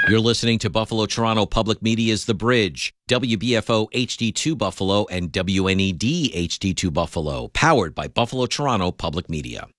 You're listening to Buffalo Toronto Public Media's The Bridge, WBFO HD2 Buffalo and WNED HD2 Buffalo, powered by Buffalo Toronto Public Media.